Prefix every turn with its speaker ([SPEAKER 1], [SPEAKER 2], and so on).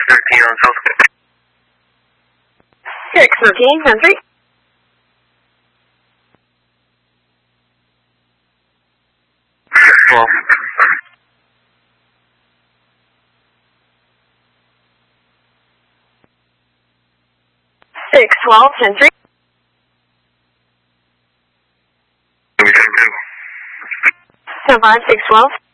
[SPEAKER 1] 13 on South.
[SPEAKER 2] 613, 10-3.
[SPEAKER 1] Well,
[SPEAKER 2] 612, 10-3.
[SPEAKER 1] we should do.
[SPEAKER 2] 10-5, 612.